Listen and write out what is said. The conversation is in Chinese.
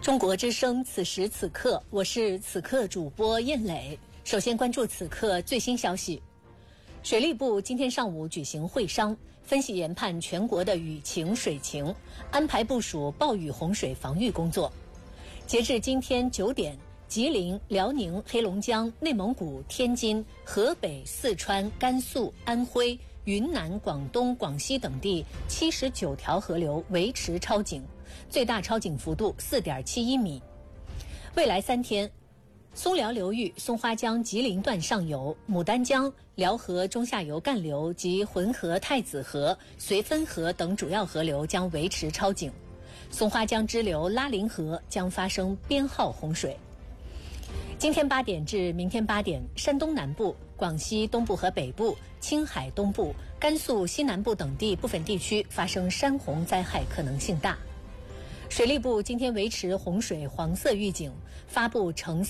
中国之声，此时此刻，我是此刻主播燕磊。首先关注此刻最新消息。水利部今天上午举行会商，分析研判全国的雨情、水情，安排部署暴雨洪水防御工作。截至今天9点，吉林、辽宁、黑龙江、内蒙古、天津、河北、四川、甘肃、安徽、云南、广东、广西等地79条河流维持超警，最大超警幅度4.71米。未来3天，松辽流域松花江吉林段上游、牡丹江、辽河中下游干流及浑河、太子河、绥芬河等主要河流将维持超警，松花江支流拉陵河将发生编号洪水。今天8点至明天8点，山东南部、广西东部和北部、青海东部、甘肃西南部等地部分地区发生山洪灾害可能性大。水利部今天维持洪水黄色预警，发布橙